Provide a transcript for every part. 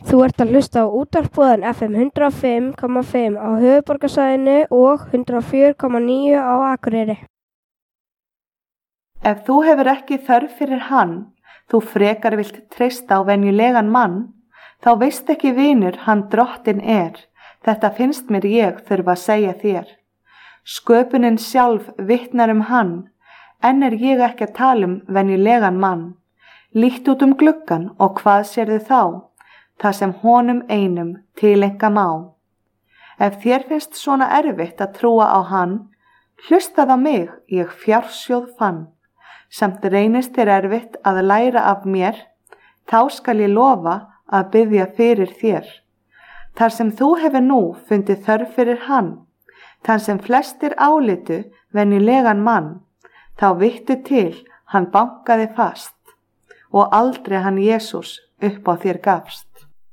Þú ert að hlusta á útvarpsboðan FM 105,5 á höfuðborgarsvæðinu og 104,9 á Akureyri. Ef þú hefur ekki þörf fyrir hann, þú frekar vilt treysta á venjulegan mann, þá veist ekki vinur hann Drottinn er. Þetta finnst mér ég þurfa að segja þér. Sköpunin sjálf vitnar hann, en er ég ekki að tala venjulegan mann. Líkt út gluggann og hvað sérðu þá? Það sem honum einum tileinka má. Ef þér finnst svona erfitt að trúa á hann, hlustað á mig, ég fjársjóð fann. Samt reynist þér erfitt að læra af mér, þá skal ég lofa að biðja fyrir þér. Þar sem þú hefur nú fundið þörf fyrir hann, þann sem flestir álitu venjulegan mann, þá vittu til hann bankaði fast og aldrei hann Jesús upp á þér gafst.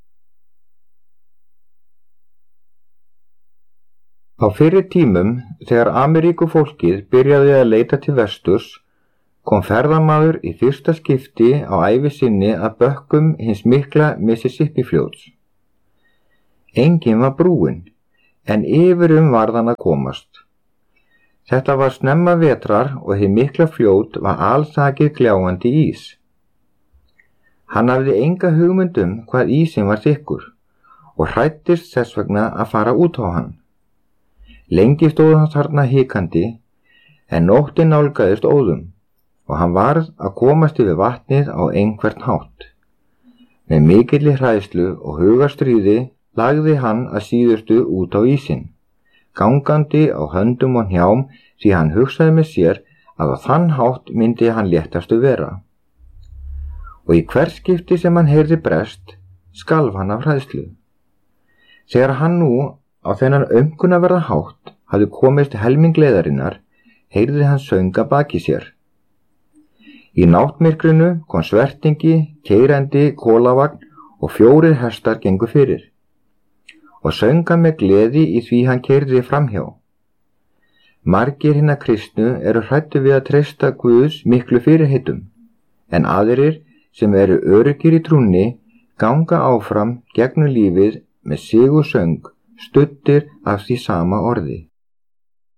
Á fyrri tímum, þegar Ameríkufólkið byrjaði að leita til vesturs, kom ferðamaður í fyrsta skipti á ævi sinni að bökkum hins mikla Mississippi fljóts. Enginn var brúinn, en yfirum varð hann að komast. Þetta var snemma vetrar og hið mikla fljót var alsakið gljáandi ís. Hann hafði enga hugmynd hvað ísinn var þykkur og hræddist þess vegna að fara út á hann. Lengi stóð hann þarna hikandi, en nóttin nálgaðist óðum og hann varð að komast yfir vatnið á einhvern hátt. Með mikilli hræðslu og hugarstríði lagði hann að síðustu út á ísinn, gangandi á höndum og hnjám því hann hugsaði með sér að á þann hátt myndi hann léttastu vera. Og í hvert skipti sem hann heyrði brest, skalf hann af hræðslu. Þegar hann nú á þennan aumkunarverða hátt hafði komist helming leiðarinnar, heyrði hann söng að baki sér. Í náttmyrkrinu kom svertingi, keyrandi kólavagn og 4 hestar gengu fyrir og sönga með gleði í því hann keyrði framhjá. Margir hinna kristnu eru hræddu við að treysta Guðs miklu fyrirheitum, en aðrir sem eru öruggir í trúnni ganga áfram gegnum lífið með sigursöng, studdir af því sama orði.